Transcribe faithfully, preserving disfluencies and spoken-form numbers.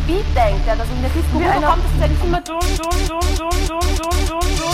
Beat denkt, ja, dass in der Disco Wie einer- kommt, das ist ja nicht immer dumm, dumm, dumm, dumm, dumm, dumm, dumm, dumm.